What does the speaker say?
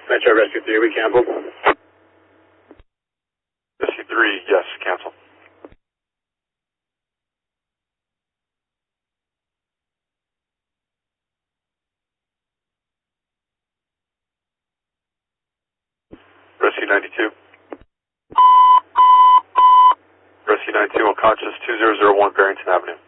Metro Rescue 3, we cancel. Rescue 3, yes, cancel. Rescue 92. Rescue 92, unconscious, 2001 Barrington Avenue.